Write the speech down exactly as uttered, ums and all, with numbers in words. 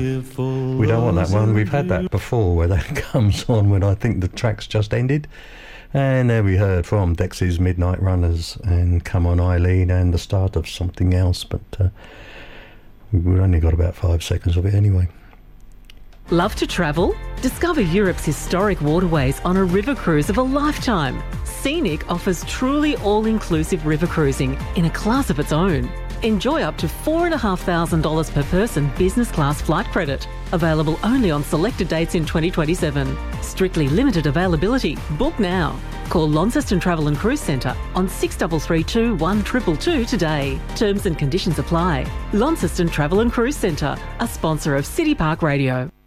We don't want that one. We've had that before where that comes on when I think the track's just ended. And there we heard from Dexys Midnight Runners and Come On Eileen and the start of something else, but uh, we've only got about five seconds of it anyway. Love to travel? Discover Europe's historic waterways on a river cruise of a lifetime. Scenic offers truly all-inclusive river cruising in a class of its own. Enjoy up to four thousand five hundred dollars per person business class flight credit. Available only on selected dates in twenty twenty-seven. Strictly limited availability. Book now. Call Launceston Travel and Cruise Centre on six three three two, one two two two today. Terms and conditions apply. Launceston Travel and Cruise Centre, a sponsor of City Park Radio.